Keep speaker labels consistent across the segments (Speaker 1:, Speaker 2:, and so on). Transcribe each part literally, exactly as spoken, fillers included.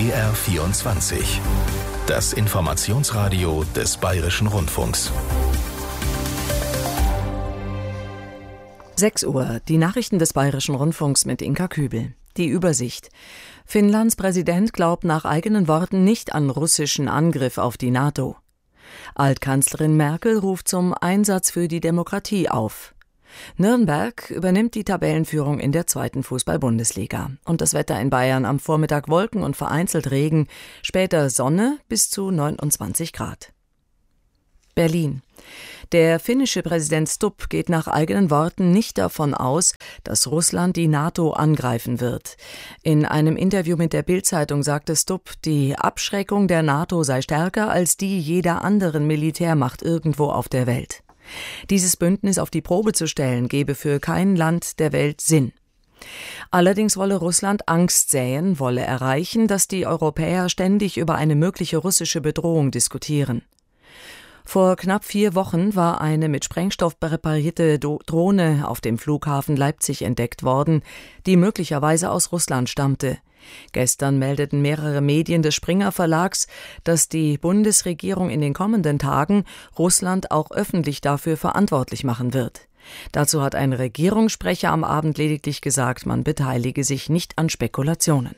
Speaker 1: B R vierundzwanzig. Das Informationsradio des Bayerischen Rundfunks.
Speaker 2: sechs Uhr, die Nachrichten des Bayerischen Rundfunks mit Inka Kübel. Die Übersicht. Finnlands Präsident glaubt nach eigenen Worten nicht an russischen Angriff auf die NATO. Altkanzlerin Merkel ruft zum Einsatz für die Demokratie auf. Nürnberg übernimmt die Tabellenführung in der zweiten Fußball-Bundesliga. Und das Wetter in Bayern: am Vormittag Wolken und vereinzelt Regen, später Sonne bis zu neunundzwanzig Grad. Berlin. Der finnische Präsident Stubb geht nach eigenen Worten nicht davon aus, dass Russland die NATO angreifen wird. In einem Interview mit der Bild-Zeitung sagte Stubb, die Abschreckung der NATO sei stärker als die jeder anderen Militärmacht irgendwo auf der Welt. Dieses Bündnis auf die Probe zu stellen, gebe für kein Land der Welt Sinn. Allerdings wolle Russland Angst säen, wolle erreichen, dass die Europäer ständig über eine mögliche russische Bedrohung diskutieren. Vor knapp vier Wochen war eine mit Sprengstoff präparierte Drohne auf dem Flughafen Leipzig entdeckt worden, die möglicherweise aus Russland stammte. Gestern meldeten mehrere Medien des Springer Verlags, dass die Bundesregierung in den kommenden Tagen Russland auch öffentlich dafür verantwortlich machen wird. Dazu hat ein Regierungssprecher am Abend lediglich gesagt, man beteilige sich nicht an Spekulationen.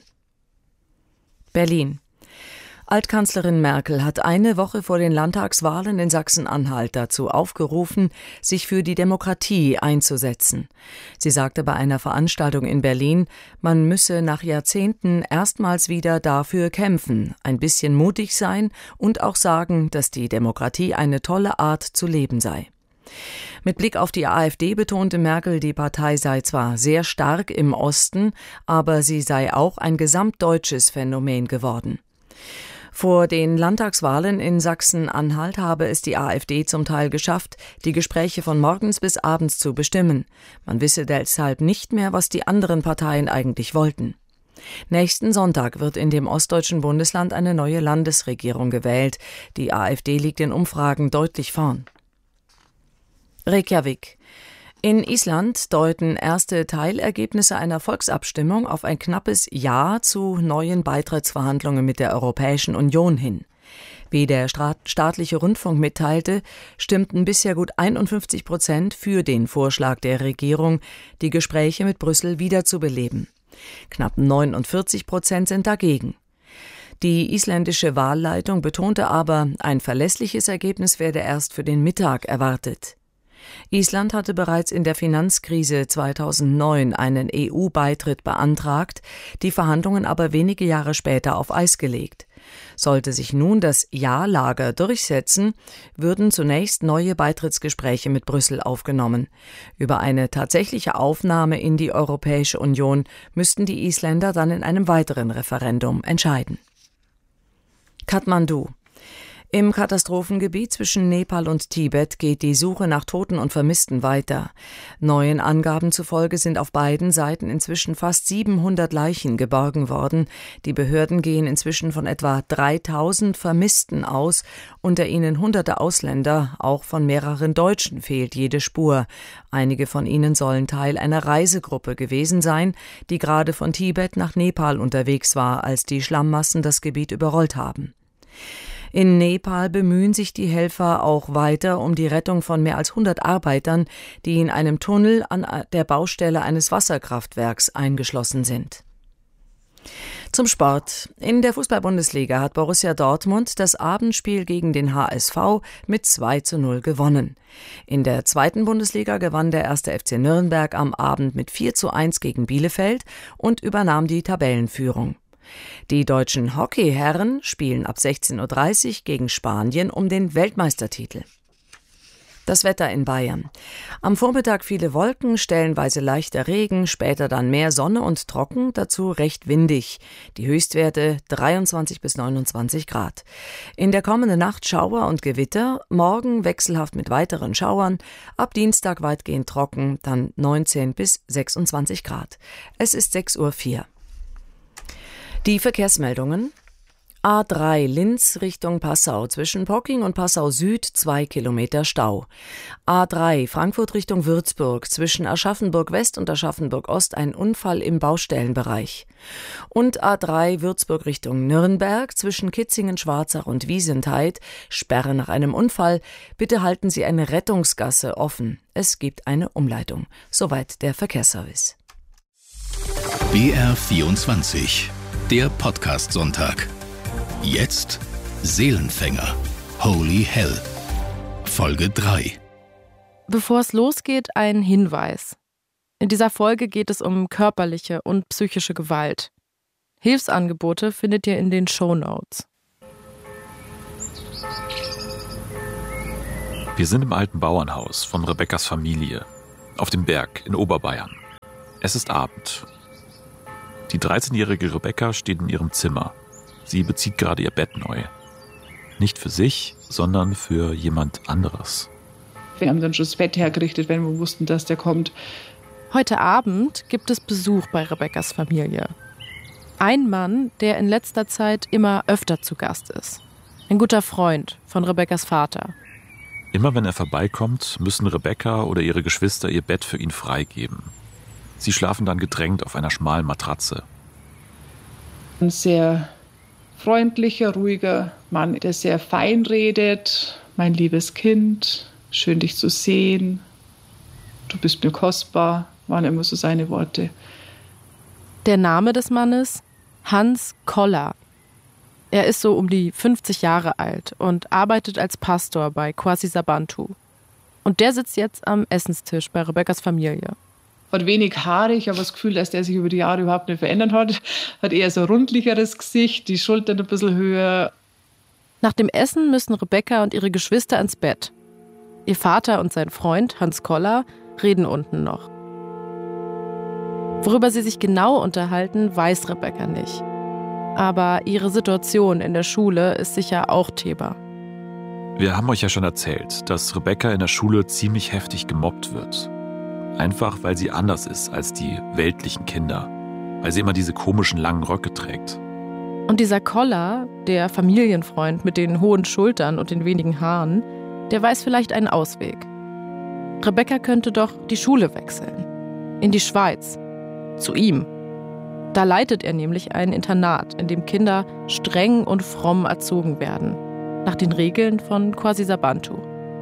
Speaker 2: Berlin. Altkanzlerin Merkel hat eine Woche vor den Landtagswahlen in Sachsen-Anhalt dazu aufgerufen, sich für die Demokratie einzusetzen. Sie sagte bei einer Veranstaltung in Berlin, man müsse nach Jahrzehnten erstmals wieder dafür kämpfen, ein bisschen mutig sein und auch sagen, dass die Demokratie eine tolle Art zu leben sei. Mit Blick auf die AfD betonte Merkel, die Partei sei zwar sehr stark im Osten, aber sie sei auch ein gesamtdeutsches Phänomen geworden. Vor den Landtagswahlen in Sachsen-Anhalt habe es die AfD zum Teil geschafft, die Gespräche von morgens bis abends zu bestimmen. Man wisse deshalb nicht mehr, was die anderen Parteien eigentlich wollten. Nächsten Sonntag wird in dem ostdeutschen Bundesland eine neue Landesregierung gewählt. Die AfD liegt in Umfragen deutlich vorn. Reykjavik. In Island deuten erste Teilergebnisse einer Volksabstimmung auf ein knappes Ja zu neuen Beitrittsverhandlungen mit der Europäischen Union hin. Wie der staatliche Rundfunk mitteilte, stimmten bisher gut einundfünfzig Prozent für den Vorschlag der Regierung, die Gespräche mit Brüssel wiederzubeleben. Knapp neunundvierzig Prozent sind dagegen. Die isländische Wahlleitung betonte aber, ein verlässliches Ergebnis werde erst für den Mittag erwartet. Island hatte bereits in der Finanzkrise zweitausendneun einen E U-Beitritt beantragt, die Verhandlungen aber wenige Jahre später auf Eis gelegt. Sollte sich nun das Ja-Lager durchsetzen, würden zunächst neue Beitrittsgespräche mit Brüssel aufgenommen. Über eine tatsächliche Aufnahme in die Europäische Union müssten die Isländer dann in einem weiteren Referendum entscheiden. Kathmandu. Im Katastrophengebiet zwischen Nepal und Tibet geht die Suche nach Toten und Vermissten weiter. Neuen Angaben zufolge sind auf beiden Seiten inzwischen fast siebenhundert Leichen geborgen worden. Die Behörden gehen inzwischen von etwa dreitausend Vermissten aus, unter ihnen hunderte Ausländer, auch von mehreren Deutschen fehlt jede Spur. Einige von ihnen sollen Teil einer Reisegruppe gewesen sein, die gerade von Tibet nach Nepal unterwegs war, als die Schlammmassen das Gebiet überrollt haben. In Nepal bemühen sich die Helfer auch weiter um die Rettung von mehr als hundert Arbeitern, die in einem Tunnel an der Baustelle eines Wasserkraftwerks eingeschlossen sind. Zum Sport. In der Fußball-Bundesliga hat Borussia Dortmund das Abendspiel gegen den H S V mit zwei zu null gewonnen. In der zweiten Bundesliga gewann der erste F C Nürnberg am Abend mit vier zu eins gegen Bielefeld und übernahm die Tabellenführung. Die deutschen Hockeyherren spielen ab sechzehn Uhr dreißig gegen Spanien um den Weltmeistertitel. Das Wetter in Bayern. Am Vormittag viele Wolken, stellenweise leichter Regen, später dann mehr Sonne und trocken, dazu recht windig. Die Höchstwerte dreiundzwanzig bis neunundzwanzig Grad. In der kommenden Nacht Schauer und Gewitter, morgen wechselhaft mit weiteren Schauern, ab Dienstag weitgehend trocken, dann neunzehn bis sechsundzwanzig Grad. Es ist sechs Uhr vier. Die Verkehrsmeldungen. A drei Linz Richtung Passau, zwischen Pocking und Passau Süd zwei Kilometer Stau. A drei Frankfurt Richtung Würzburg, zwischen Aschaffenburg West und Aschaffenburg Ost ein Unfall im Baustellenbereich. Und A drei Würzburg Richtung Nürnberg, zwischen Kitzingen, Schwarzach und Wiesentheid, Sperre nach einem Unfall. Bitte halten Sie eine Rettungsgasse offen. Es gibt eine Umleitung. Soweit der Verkehrsservice.
Speaker 1: B R vierundzwanzig, der Podcast-Sonntag. Jetzt Seelenfänger, Holy Hell, Folge drei.
Speaker 3: Bevor es losgeht, ein Hinweis. In dieser Folge geht es um körperliche und psychische Gewalt. Hilfsangebote findet ihr in den Shownotes.
Speaker 4: Wir sind im alten Bauernhaus von Rebekkas Familie, auf dem Berg in Oberbayern. Es ist Abend. Die dreizehnjährige Rebekka steht in ihrem Zimmer. Sie bezieht gerade ihr Bett neu. Nicht für sich, sondern für jemand anderes.
Speaker 5: Wir haben dann schon das Bett hergerichtet, wenn wir wussten, dass der kommt.
Speaker 3: Heute Abend gibt es Besuch bei Rebekkas Familie. Ein Mann, der in letzter Zeit immer öfter zu Gast ist. Ein guter Freund von Rebekkas Vater.
Speaker 4: Immer wenn er vorbeikommt, müssen Rebekka oder ihre Geschwister ihr Bett für ihn freigeben. Sie schlafen dann gedrängt auf einer schmalen Matratze.
Speaker 5: Ein sehr freundlicher, ruhiger Mann, der sehr fein redet. Mein liebes Kind, schön dich zu sehen. Du bist mir kostbar, waren immer so seine Worte.
Speaker 3: Der Name des Mannes? Hans Koller. Er ist so um die fünfzig Jahre alt und arbeitet als Pastor bei Quasisabantu. Und der sitzt jetzt am Essenstisch bei Rebekkas Familie.
Speaker 5: Hat wenig Haare, ich habe das Gefühl, dass der sich über die Jahre überhaupt nicht verändert hat. Hat eher so ein rundlicheres Gesicht, die Schultern ein bisschen höher.
Speaker 3: Nach dem Essen müssen Rebekka und ihre Geschwister ins Bett. Ihr Vater und sein Freund, Hans Koller, reden unten noch. Worüber sie sich genau unterhalten, weiß Rebekka nicht. Aber ihre Situation in der Schule ist sicher auch Thema.
Speaker 4: Wir haben euch ja schon erzählt, dass Rebekka in der Schule ziemlich heftig gemobbt wird. Einfach, weil sie anders ist als die weltlichen Kinder. Weil sie immer diese komischen langen Röcke trägt.
Speaker 3: Und dieser Koller, der Familienfreund mit den hohen Schultern und den wenigen Haaren, der weiß vielleicht einen Ausweg. Rebekka könnte doch die Schule wechseln. In die Schweiz. Zu ihm. Da leitet er nämlich ein Internat, in dem Kinder streng und fromm erzogen werden. Nach den Regeln von Quasisabantu.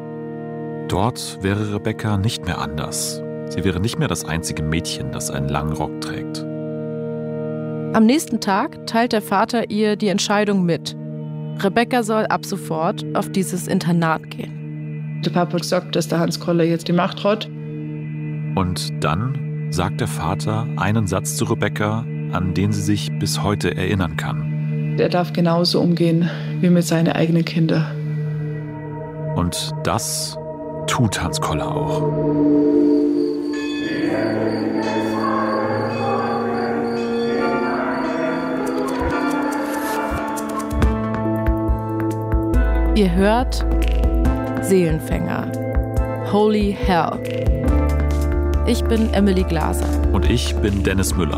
Speaker 4: Dort wäre Rebekka nicht mehr anders. Sie wäre nicht mehr das einzige Mädchen, das einen langen Rock trägt.
Speaker 3: Am nächsten Tag teilt der Vater ihr die Entscheidung mit. Rebekka soll ab sofort auf dieses Internat gehen.
Speaker 5: Der Papa hat gesagt, dass der Hans Koller jetzt die Macht hat.
Speaker 4: Und dann sagt der Vater einen Satz zu Rebekka, an den sie sich bis heute erinnern kann.
Speaker 5: Der darf genauso umgehen wie mit seinen eigenen Kindern.
Speaker 4: Und das tut Hans Koller auch.
Speaker 3: Ihr hört Seelenfänger, Holy Hell. Ich bin Emily Glaser.
Speaker 4: Und ich bin Dennis Müller.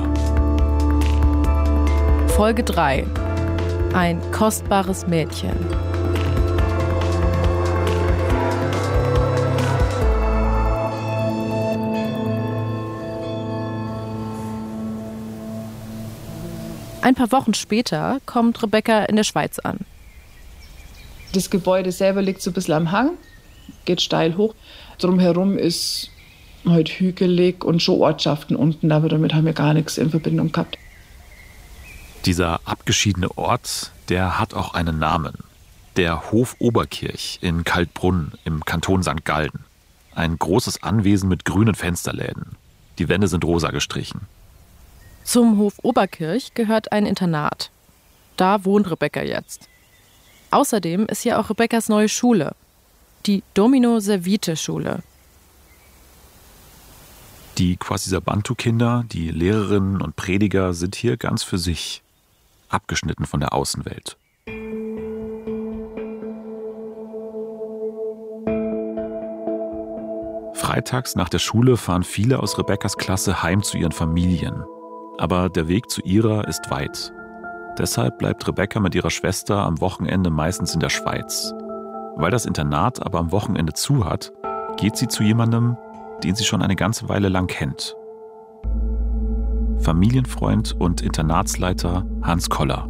Speaker 3: Folge drei. Ein kostbares Mädchen. Ein paar Wochen später kommt Rebekka in der Schweiz an.
Speaker 5: Das Gebäude selber liegt so ein bisschen am Hang, geht steil hoch. Drumherum ist halt hügelig und schon Ortschaften unten, aber damit haben wir gar nichts in Verbindung gehabt.
Speaker 4: Dieser abgeschiedene Ort, der hat auch einen Namen. Der Hof Oberkirch in Kaltbrunn im Kanton Sankt Gallen. Ein großes Anwesen mit grünen Fensterläden. Die Wände sind rosa gestrichen.
Speaker 3: Zum Hof Oberkirch gehört ein Internat. Da wohnt Rebekka jetzt. Außerdem ist hier auch Rebekkas neue Schule, die Domino Servite Schule.
Speaker 4: Die Quasisabantu-Kinder, die Lehrerinnen und Prediger sind hier ganz für sich, abgeschnitten von der Außenwelt. Freitags nach der Schule fahren viele aus Rebekkas Klasse heim zu ihren Familien. Aber der Weg zu ihrer ist weit. Deshalb bleibt Rebecca mit ihrer Schwester am Wochenende meistens in der Schweiz. Weil das Internat aber am Wochenende zu hat, geht sie zu jemandem, den sie schon eine ganze Weile lang kennt. Familienfreund und Internatsleiter Hans Koller.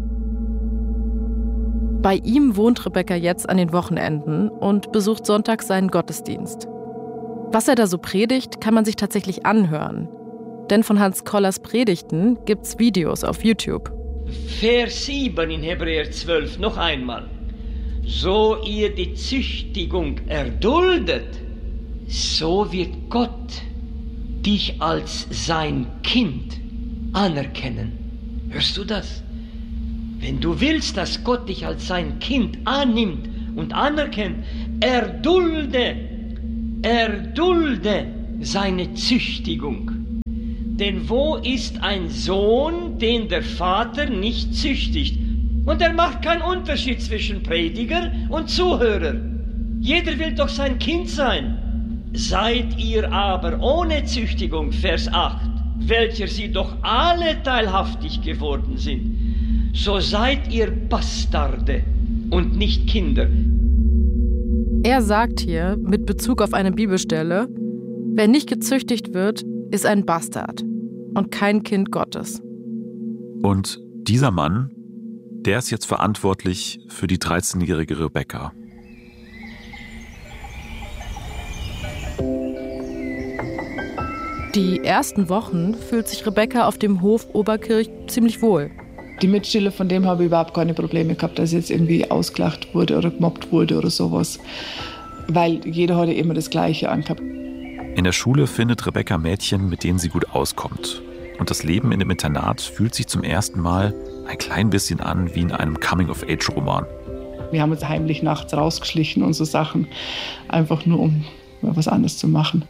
Speaker 3: Bei ihm wohnt Rebecca jetzt an den Wochenenden und besucht sonntags seinen Gottesdienst. Was er da so predigt, kann man sich tatsächlich anhören. Denn von Hans Kollers Predigten gibt's Videos auf YouTube.
Speaker 6: Vers sieben in Hebräer zwölf, noch einmal. So ihr die Züchtigung erduldet, so wird Gott dich als sein Kind anerkennen. Hörst du das? Wenn du willst, dass Gott dich als sein Kind annimmt und anerkennt, erdulde, erdulde seine Züchtigung. Denn wo ist ein Sohn, den der Vater nicht züchtigt? Und er macht keinen Unterschied zwischen Prediger und Zuhörer. Jeder will doch sein Kind sein. Seid ihr aber ohne Züchtigung, Vers acht, welcher sie doch alle teilhaftig geworden sind, so seid ihr Bastarde und nicht Kinder.
Speaker 3: Er sagt hier, mit Bezug auf eine Bibelstelle, wer nicht gezüchtigt wird, ist ein Bastard und kein Kind Gottes.
Speaker 4: Und dieser Mann, der ist jetzt verantwortlich für die dreizehnjährige Rebecca.
Speaker 3: Die ersten Wochen fühlt sich Rebecca auf dem Hof Oberkirch ziemlich wohl.
Speaker 5: Die Mitschüler, von dem habe ich überhaupt keine Probleme gehabt, dass jetzt irgendwie ausgelacht wurde oder gemobbt wurde oder sowas. Weil jeder heute immer das Gleiche angehabt.
Speaker 4: In der Schule findet Rebecca Mädchen, mit denen sie gut auskommt. Und das Leben in dem Internat fühlt sich zum ersten Mal ein klein bisschen an wie in einem Coming-of-Age-Roman.
Speaker 5: Wir haben uns heimlich nachts rausgeschlichen und so Sachen, einfach nur um was anderes zu machen.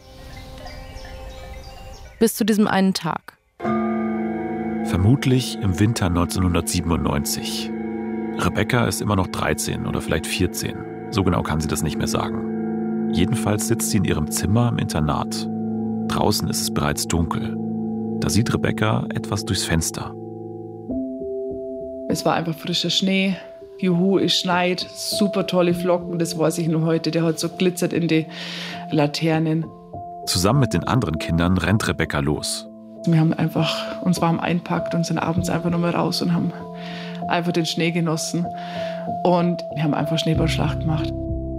Speaker 3: Bis zu diesem einen Tag.
Speaker 4: Vermutlich im Winter neunzehnhundertsiebenundneunzig. Rebecca ist immer noch dreizehn oder vielleicht vierzehn. So genau kann sie das nicht mehr sagen. Jedenfalls sitzt sie in ihrem Zimmer im Internat. Draußen ist es bereits dunkel. Da sieht Rebecca etwas durchs Fenster.
Speaker 5: Es war einfach frischer Schnee. Juhu, es schneit, super tolle Flocken, das weiß ich noch heute. Der hat so glitzert in die Laternen.
Speaker 4: Zusammen mit den anderen Kindern rennt Rebecca los.
Speaker 5: Wir haben einfach uns warm einpackt und sind abends einfach nochmal raus und haben einfach den Schnee genossen. Und wir haben einfach Schneeballschlacht gemacht.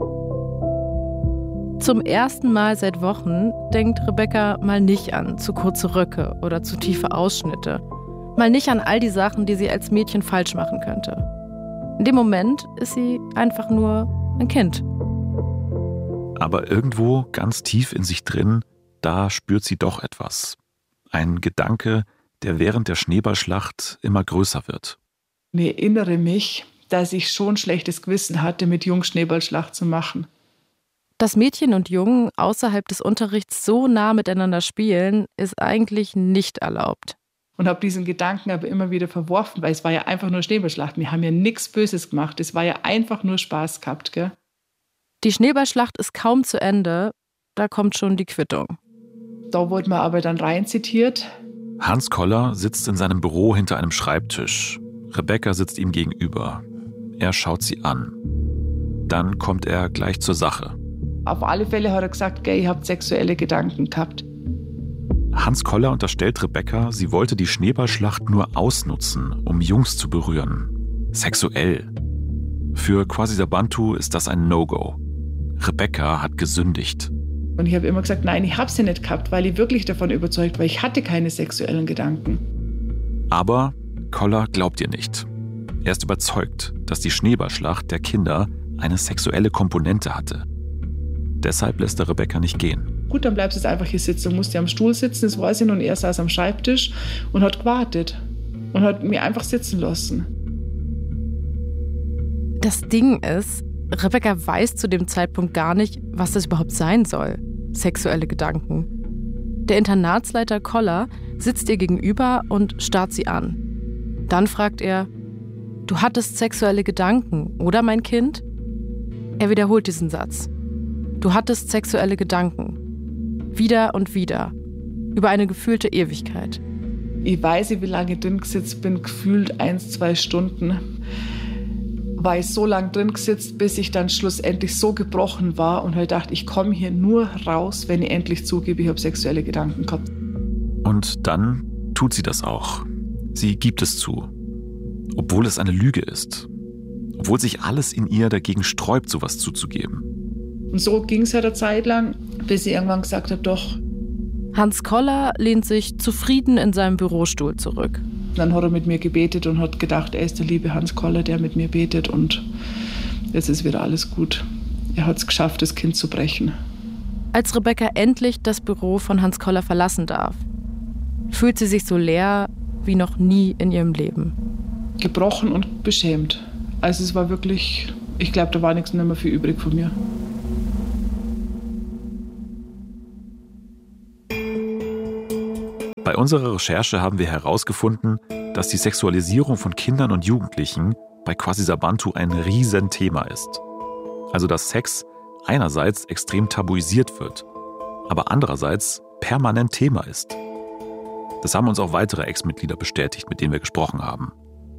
Speaker 3: Zum ersten Mal seit Wochen denkt Rebecca mal nicht an zu kurze Röcke oder zu tiefe Ausschnitte. Mal nicht an all die Sachen, die sie als Mädchen falsch machen könnte. In dem Moment ist sie einfach nur ein Kind.
Speaker 4: Aber irgendwo ganz tief in sich drin, da spürt sie doch etwas. Ein Gedanke, der während der Schneeballschlacht immer größer wird.
Speaker 5: Ich erinnere mich, dass ich schon schlechtes Gewissen hatte, mit Jungs Schneeballschlacht zu machen.
Speaker 3: Dass Mädchen und Jungen außerhalb des Unterrichts so nah miteinander spielen, ist eigentlich nicht erlaubt.
Speaker 5: Und habe diesen Gedanken aber immer wieder verworfen, weil es war ja einfach nur Schneeballschlacht. Wir haben ja nichts Böses gemacht. Es war ja einfach nur Spaß gehabt, gell?
Speaker 3: Die Schneeballschlacht ist kaum zu Ende, da kommt schon die Quittung.
Speaker 5: Da wurde man aber dann reinzitiert.
Speaker 4: Hans Koller sitzt in seinem Büro hinter einem Schreibtisch. Rebecca sitzt ihm gegenüber. Er schaut sie an. Dann kommt er gleich zur Sache.
Speaker 5: Auf alle Fälle hat er gesagt, gell, ihr habt sexuelle Gedanken gehabt.
Speaker 4: Hans Koller unterstellt Rebecca, sie wollte die Schneeballschlacht nur ausnutzen, um Jungs zu berühren. Sexuell. Für Kwasisabantu ist das ein No-Go. Rebecca hat gesündigt.
Speaker 5: Und ich habe immer gesagt, nein, ich habe sie nicht gehabt, weil ich wirklich davon überzeugt war, ich hatte keine sexuellen Gedanken.
Speaker 4: Aber Koller glaubt ihr nicht. Er ist überzeugt, dass die Schneeballschlacht der Kinder eine sexuelle Komponente hatte. Deshalb lässt er Rebecca nicht gehen.
Speaker 5: Gut, dann bleibst du jetzt einfach hier sitzen. Du musst ja am Stuhl sitzen, das weiß ich. Und er saß am Schreibtisch und hat gewartet. Und hat mich einfach sitzen lassen.
Speaker 3: Das Ding ist, Rebecca weiß zu dem Zeitpunkt gar nicht, was das überhaupt sein soll. Sexuelle Gedanken. Der Internatsleiter Koller sitzt ihr gegenüber und starrt sie an. Dann fragt er, du hattest sexuelle Gedanken, oder mein Kind? Er wiederholt diesen Satz. Du hattest sexuelle Gedanken. Wieder und wieder. Über eine gefühlte Ewigkeit.
Speaker 5: Ich weiß nicht, wie lange ich drin gesetzt bin, gefühlt eins, zwei Stunden. War ich so lange drin gesetzt, bis ich dann schlussendlich so gebrochen war und halt dachte, ich komme hier nur raus, wenn ich endlich zugebe, ich habe sexuelle Gedanken gehabt.
Speaker 4: Und dann tut sie das auch. Sie gibt es zu. Obwohl es eine Lüge ist. Obwohl sich alles in ihr dagegen sträubt, sowas zuzugeben.
Speaker 5: Und so ging es halt eine Zeit lang, bis ich irgendwann gesagt habe, doch.
Speaker 3: Hans Koller lehnt sich zufrieden in seinem Bürostuhl zurück.
Speaker 5: Dann hat er mit mir gebetet und hat gedacht, er ist der liebe Hans Koller, der mit mir betet und jetzt ist wieder alles gut. Er hat es geschafft, das Kind zu brechen.
Speaker 3: Als Rebecca endlich das Büro von Hans Koller verlassen darf, fühlt sie sich so leer wie noch nie in ihrem Leben.
Speaker 5: Gebrochen und beschämt. Also es war wirklich, ich glaube, da war nichts mehr viel übrig von mir.
Speaker 4: Bei unserer Recherche haben wir herausgefunden, dass die Sexualisierung von Kindern und Jugendlichen bei Kwasisabantu ein Riesenthema ist. Also dass Sex einerseits extrem tabuisiert wird, aber andererseits permanent Thema ist. Das haben uns auch weitere Ex-Mitglieder bestätigt, mit denen wir gesprochen haben.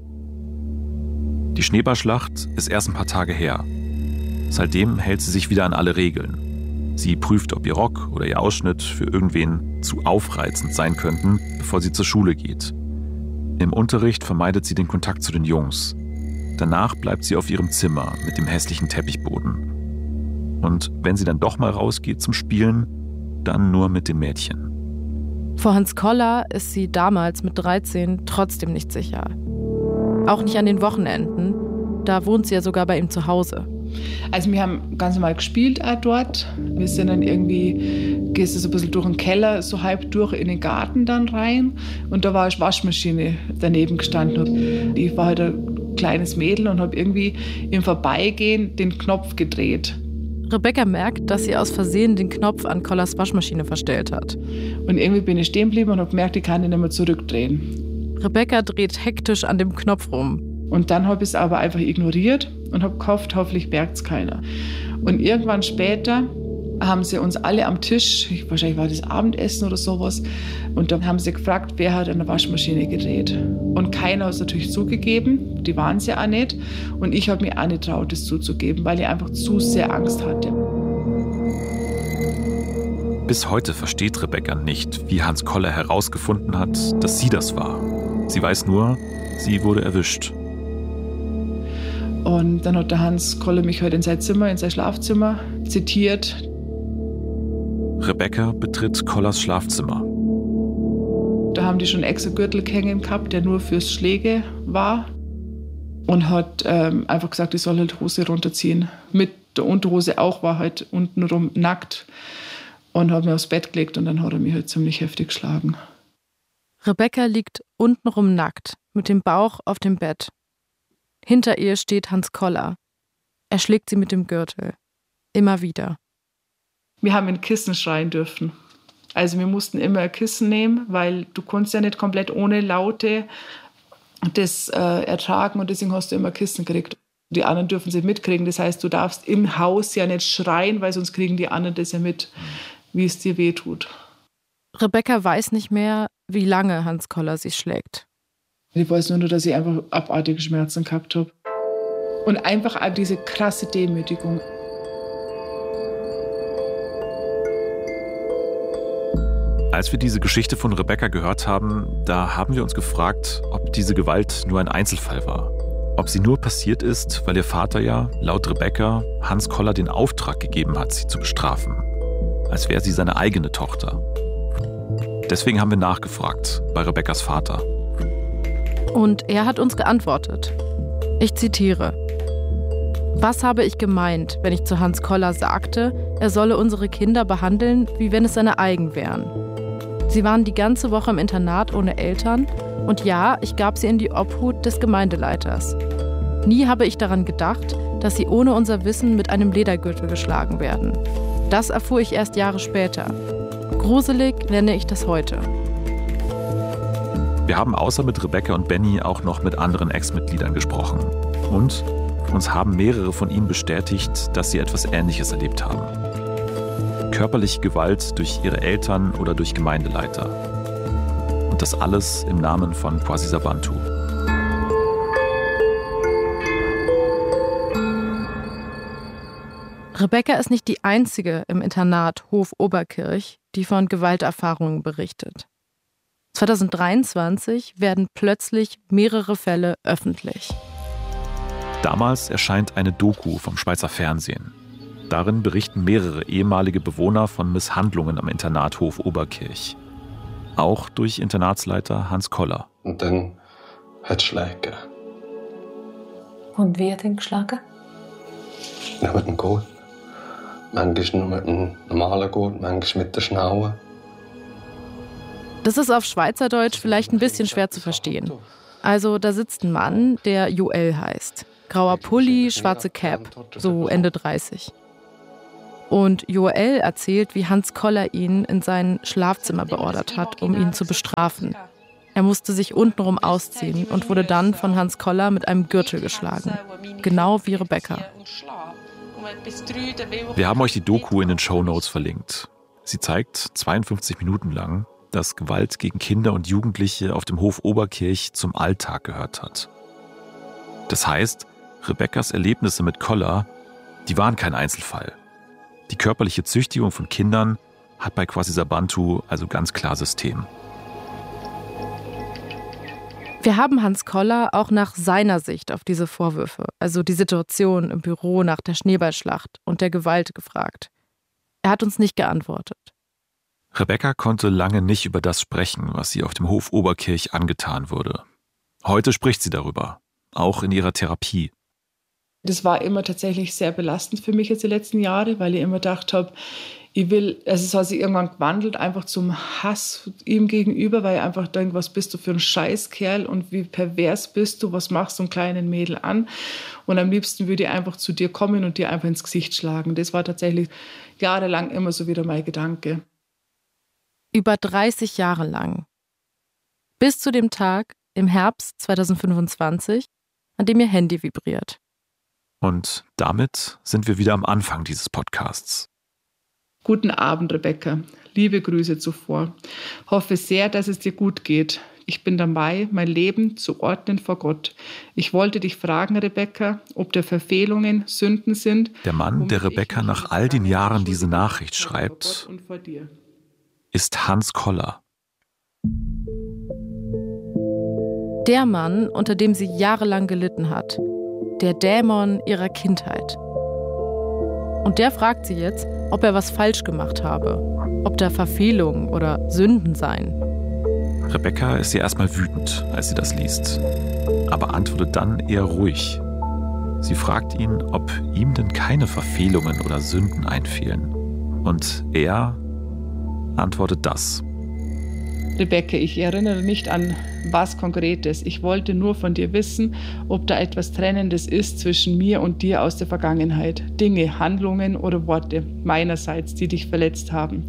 Speaker 4: Die Schneeballschlacht ist erst ein paar Tage her. Seitdem hält sie sich wieder an alle Regeln. Sie prüft, ob ihr Rock oder ihr Ausschnitt für irgendwen zu aufreizend sein könnten, bevor sie zur Schule geht. Im Unterricht vermeidet sie den Kontakt zu den Jungs. Danach bleibt sie auf ihrem Zimmer mit dem hässlichen Teppichboden. Und wenn sie dann doch mal rausgeht zum Spielen, dann nur mit den Mädchen.
Speaker 3: Vor Hans Koller ist sie damals mit dreizehn trotzdem nicht sicher. Auch nicht an den Wochenenden. Da wohnt sie ja sogar bei ihm zu Hause.
Speaker 5: Also wir haben ganz normal gespielt auch dort. Wir sind dann irgendwie, gehst du so ein bisschen durch den Keller, so halb durch in den Garten dann rein. Und da war eine Waschmaschine daneben gestanden. Ich war halt ein kleines Mädel und habe irgendwie im Vorbeigehen den Knopf gedreht.
Speaker 3: Rebecca merkt, dass sie aus Versehen den Knopf an Kollers Waschmaschine verstellt hat.
Speaker 5: Und irgendwie bin ich stehen geblieben und habe gemerkt, ich kann ihn nicht mehr zurückdrehen.
Speaker 3: Rebecca dreht hektisch an dem Knopf rum.
Speaker 5: Und dann habe ich es aber einfach ignoriert und habe gehofft, hoffentlich merkt es keiner. Und irgendwann später haben sie uns alle am Tisch, wahrscheinlich war das Abendessen oder sowas, und dann haben sie gefragt, wer hat an der Waschmaschine gedreht. Und keiner hat es natürlich zugegeben, die waren es ja auch nicht. Und ich habe mir auch nicht getraut, das zuzugeben, weil ich einfach zu sehr Angst hatte.
Speaker 4: Bis heute versteht Rebecca nicht, wie Hans Koller herausgefunden hat, dass sie das war. Sie weiß nur, sie wurde erwischt.
Speaker 5: Und dann hat der Hans Koller mich heute in sein Zimmer, in sein Schlafzimmer zitiert.
Speaker 4: Rebecca betritt Kollers Schlafzimmer.
Speaker 5: Da haben die schon extra Gürtel hängen gehabt, der nur fürs Schläge war. Und hat ähm, einfach gesagt, ich soll halt Hose runterziehen. Mit der Unterhose auch, war halt untenrum nackt. Und hat mir aufs Bett gelegt und dann hat er mich halt ziemlich heftig geschlagen.
Speaker 3: Rebecca liegt untenrum nackt, mit dem Bauch auf dem Bett. Hinter ihr steht Hans Koller. Er schlägt sie mit dem Gürtel. Immer wieder.
Speaker 5: Wir haben in Kissen schreien dürfen. Also wir mussten immer ein Kissen nehmen, weil du konntest ja nicht komplett ohne Laute das äh, ertragen und deswegen hast du immer Kissen gekriegt. Die anderen dürfen sie mitkriegen. Das heißt, du darfst im Haus ja nicht schreien, weil sonst kriegen die anderen das ja mit, wie es dir wehtut.
Speaker 3: Rebecca weiß nicht mehr, wie lange Hans Koller sie schlägt.
Speaker 5: Ich weiß nur, dass ich einfach abartige Schmerzen gehabt habe. Und einfach auch diese krasse Demütigung.
Speaker 4: Als wir diese Geschichte von Rebecca gehört haben, da haben wir uns gefragt, ob diese Gewalt nur ein Einzelfall war. Ob sie nur passiert ist, weil ihr Vater ja, laut Rebecca, Hans Koller den Auftrag gegeben hat, sie zu bestrafen. Als wäre sie seine eigene Tochter. Deswegen haben wir nachgefragt bei Rebeccas Vater.
Speaker 3: Und er hat uns geantwortet. Ich zitiere. Was habe ich gemeint, wenn ich zu Hans Koller sagte, er solle unsere Kinder behandeln, wie wenn es seine eigen wären? Sie waren die ganze Woche im Internat ohne Eltern und ja, ich gab sie in die Obhut des Gemeindeleiters. Nie habe ich daran gedacht, dass sie ohne unser Wissen mit einem Ledergürtel geschlagen werden. Das erfuhr ich erst Jahre später. Gruselig nenne ich das heute.
Speaker 4: Wir haben außer mit Rebecca und Benny auch noch mit anderen Ex-Mitgliedern gesprochen. Und uns haben mehrere von ihnen bestätigt, dass sie etwas Ähnliches erlebt haben. Körperliche Gewalt durch ihre Eltern oder durch Gemeindeleiter. Und Und das alles im Namen von Quasisabantu.
Speaker 3: Rebecca ist nicht die einzige im Internat Hof Oberkirch, die von Gewalterfahrungen berichtet. zwanzig dreiundzwanzig werden plötzlich mehrere Fälle öffentlich.
Speaker 4: Damals erscheint eine Doku vom Schweizer Fernsehen. Darin berichten mehrere ehemalige Bewohner von Misshandlungen am Internat Hof Oberkirch. Auch durch Internatsleiter Hans Koller.
Speaker 7: Und dann hat es Schläge gegeben.
Speaker 8: Und wie hat er geschlagen?
Speaker 7: Ja, mit dem Gurt. Manchmal nur mit einem normalen Gurt, manchmal mit der Schnaue.
Speaker 3: Das ist auf Schweizerdeutsch vielleicht ein bisschen schwer zu verstehen. Also da sitzt ein Mann, der Joel heißt. Grauer Pulli, schwarze Cap, so Ende dreißig. Und Joel erzählt, wie Hans Koller ihn in sein Schlafzimmer beordert hat, um ihn zu bestrafen. Er musste sich untenrum ausziehen und wurde dann von Hans Koller mit einem Gürtel geschlagen. Genau wie Rebecca.
Speaker 4: Wir haben euch die Doku in den Shownotes verlinkt. Sie zeigt zweiundfünfzig Minuten lang, dass Gewalt gegen Kinder und Jugendliche auf dem Hof Oberkirch zum Alltag gehört hat. Das heißt, Rebeccas Erlebnisse mit Koller, die waren kein Einzelfall. Die körperliche Züchtigung von Kindern hat bei Quasisabantu also ganz klar System.
Speaker 3: Wir haben Hans Koller auch nach seiner Sicht auf diese Vorwürfe, also die Situation im Büro nach der Schneeballschlacht und der Gewalt, gefragt. Er hat uns nicht geantwortet.
Speaker 4: Rebecca konnte lange nicht über das sprechen, was ihr auf dem Hof Oberkirch angetan wurde. Heute spricht sie darüber, auch in ihrer Therapie.
Speaker 5: Das war immer tatsächlich sehr belastend für mich jetzt die letzten Jahre, weil ich immer gedacht habe, ich will, also es hat sich irgendwann gewandelt, einfach zum Hass ihm gegenüber, weil ich einfach denke, was bist du für ein Scheißkerl und wie pervers bist du, was machst du einem kleinen Mädel an? Und am liebsten würde ich einfach zu dir kommen und dir einfach ins Gesicht schlagen. Das war tatsächlich jahrelang immer so wieder mein Gedanke.
Speaker 3: Über dreißig Jahre lang. Bis zu dem Tag im Herbst zwanzig fünfundzwanzig, an dem ihr Handy vibriert.
Speaker 4: Und damit sind wir wieder am Anfang dieses Podcasts.
Speaker 5: Guten Abend, Rebecca. Liebe Grüße zuvor. Hoffe sehr, dass es dir gut geht. Ich bin dabei, mein Leben zu ordnen vor Gott. Ich wollte dich fragen, Rebecca, ob da Verfehlungen Sünden sind.
Speaker 4: Der Mann, der Rebecca nach all den Jahren diese Nachricht schreibt, ist Hans Koller.
Speaker 3: Der Mann, unter dem sie jahrelang gelitten hat. Der Dämon ihrer Kindheit. Und der fragt sie jetzt, ob er was falsch gemacht habe, ob da Verfehlungen oder Sünden seien.
Speaker 4: Rebecca ist ja erstmal wütend, als sie das liest, aber antwortet dann eher ruhig. Sie fragt ihn, ob ihm denn keine Verfehlungen oder Sünden einfielen. Und er antwortet das.
Speaker 5: Rebecca, ich erinnere nicht an was Konkretes. Ich wollte nur von dir wissen, ob da etwas Trennendes ist zwischen mir und dir aus der Vergangenheit. Dinge, Handlungen oder Worte meinerseits, die dich verletzt haben.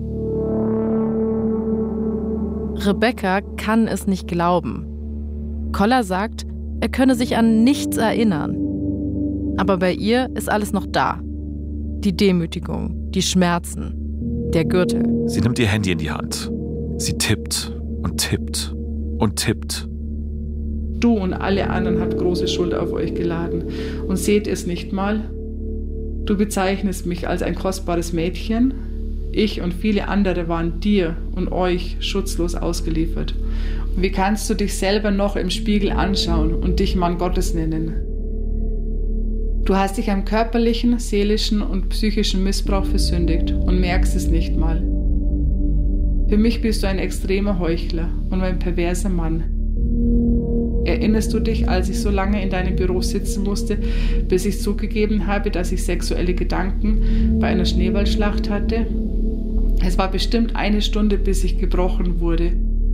Speaker 3: Rebecca kann es nicht glauben. Koller sagt, er könne sich an nichts erinnern. Aber bei ihr ist alles noch da. Die Demütigung, die Schmerzen, der Gürtel.
Speaker 4: Sie nimmt ihr Handy in die Hand. Sie tippt und tippt und tippt.
Speaker 5: Du und alle anderen habt große Schuld auf euch geladen und seht es nicht mal. Du bezeichnest mich als ein kostbares Mädchen. Ich und viele andere waren dir und euch schutzlos ausgeliefert. Und wie kannst du dich selber noch im Spiegel anschauen und dich Mann Gottes nennen? Du hast dich am körperlichen, seelischen und psychischen Missbrauch versündigt und merkst es nicht mal. Für mich bist du ein extremer Heuchler und ein perverser Mann. Erinnerst du dich, als ich so lange in deinem Büro sitzen musste, bis ich zugegeben habe, dass ich sexuelle Gedanken bei einer Schneeballschlacht hatte? Es war bestimmt eine Stunde, bis ich gebrochen wurde.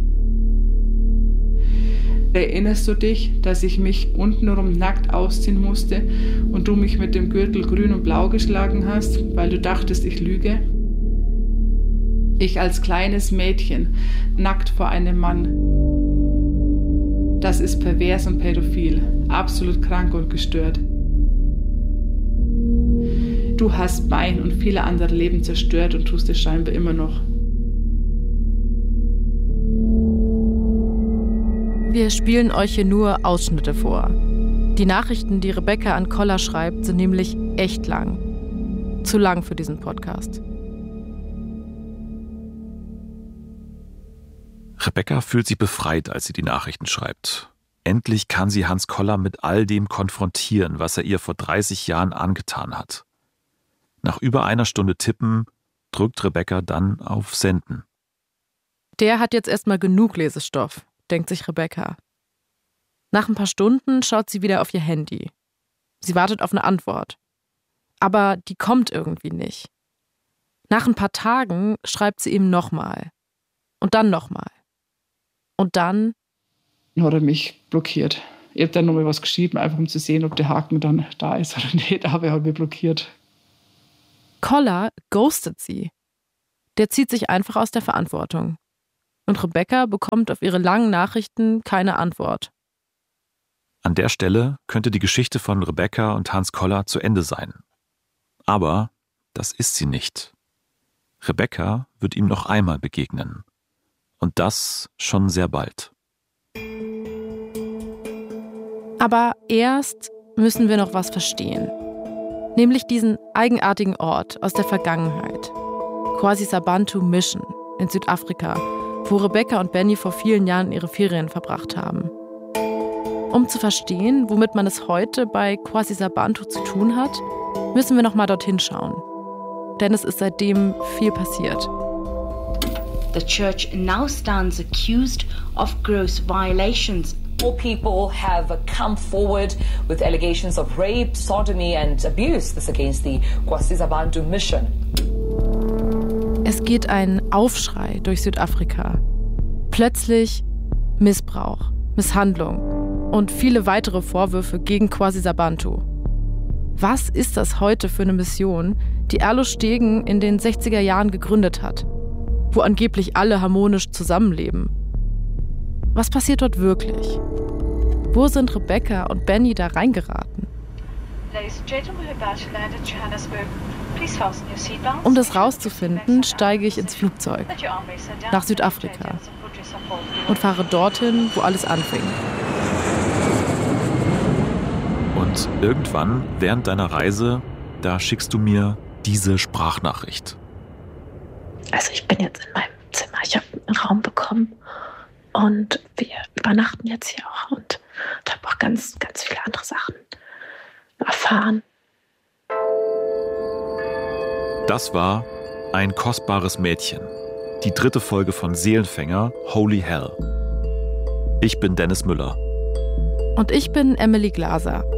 Speaker 5: Erinnerst du dich, dass ich mich untenrum nackt ausziehen musste und du mich mit dem Gürtel grün und blau geschlagen hast, weil du dachtest, ich lüge? Ich als kleines Mädchen, nackt vor einem Mann. Das ist pervers und pädophil, absolut krank und gestört. Du hast mein und viele andere Leben zerstört und tust es scheinbar immer noch.
Speaker 3: Wir spielen euch hier nur Ausschnitte vor. Die Nachrichten, die Rebecca an Koller schreibt, sind nämlich echt lang. Zu lang für diesen Podcast.
Speaker 4: Rebecca fühlt sich befreit, als sie die Nachrichten schreibt. Endlich kann sie Hans Koller mit all dem konfrontieren, was er ihr vor dreißig Jahren angetan hat. Nach über einer Stunde Tippen drückt Rebecca dann auf Senden.
Speaker 3: Der hat jetzt erstmal genug Lesestoff, denkt sich Rebecca. Nach ein paar Stunden schaut sie wieder auf ihr Handy. Sie wartet auf eine Antwort. Aber die kommt irgendwie nicht. Nach ein paar Tagen schreibt sie ihm nochmal. Und dann nochmal. Und dann
Speaker 5: hat er mich blockiert. Ich habe dann nochmal was geschrieben, einfach um zu sehen, ob der Haken dann da ist oder nicht, aber er hat mich blockiert.
Speaker 3: Koller ghostet sie. Der zieht sich einfach aus der Verantwortung. Und Rebecca bekommt auf ihre langen Nachrichten keine Antwort.
Speaker 4: An der Stelle könnte die Geschichte von Rebecca und Hans Koller zu Ende sein. Aber das ist sie nicht. Rebecca wird ihm noch einmal begegnen. Und das schon sehr bald.
Speaker 3: Aber erst müssen wir noch was verstehen. Nämlich diesen eigenartigen Ort aus der Vergangenheit. Kwasisabantu Mission in Südafrika, wo Rebecca und Benny vor vielen Jahren ihre Ferien verbracht haben. Um zu verstehen, womit man es heute bei Kwasisabantu zu tun hat, müssen wir noch mal dorthin schauen. Denn es ist seitdem viel passiert.
Speaker 9: The church now stands accused of gross violations.
Speaker 10: More people have come forward with allegations of rape, sodomy and abuse. This against the Kwasisabantu Mission.
Speaker 3: Es geht ein Aufschrei durch Südafrika. Plötzlich Missbrauch, Misshandlung und viele weitere Vorwürfe gegen Kwasisabantu. Was ist das heute für eine Mission, die Erlo Stegen in den sechziger Jahren gegründet hat, wo angeblich alle harmonisch zusammenleben? Was passiert dort wirklich? Wo sind Rebecca und Benny da reingeraten? Um das rauszufinden, steige ich ins Flugzeug nach Südafrika und fahre dorthin, wo alles anfing.
Speaker 4: Und irgendwann, während deiner Reise, da schickst du mir diese Sprachnachricht.
Speaker 8: Also ich bin jetzt in meinem Zimmer, ich habe einen Raum bekommen und wir übernachten jetzt hier auch und habe auch ganz, ganz viele andere Sachen erfahren.
Speaker 4: Das war Ein kostbares Mädchen, die dritte Folge von Seelenfänger Holy Hell. Ich bin Dennis Müller.
Speaker 3: Und ich bin Emily Glaser.